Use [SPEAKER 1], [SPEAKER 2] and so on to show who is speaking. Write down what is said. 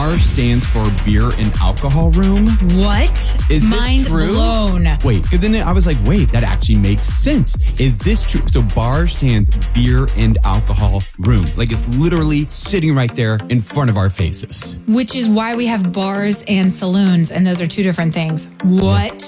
[SPEAKER 1] BAR stands for beer and alcohol room.
[SPEAKER 2] What?
[SPEAKER 1] Is this
[SPEAKER 2] Mind
[SPEAKER 1] true?
[SPEAKER 2] blown.
[SPEAKER 1] Wait, because then I was like, wait, that actually makes sense. Is this true? So BAR stands beer and alcohol room. Like it's literally sitting right there in front of our faces.
[SPEAKER 2] Which is why we have bars and saloons, and those are two different things. What?